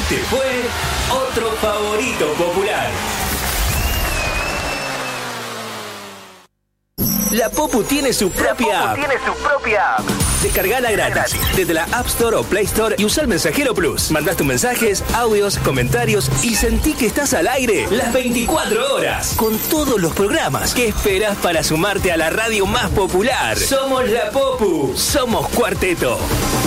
Este fue otro favorito popular. La Popu tiene su propia app. Descargala gratis desde la App Store o Play Store y usa el Mensajero Plus. Mandás tus mensajes, audios, comentarios y sentí que estás al aire las 24 horas con todos los programas. ¿Qué esperás para sumarte a la radio más popular? Somos La Popu, somos Cuarteto.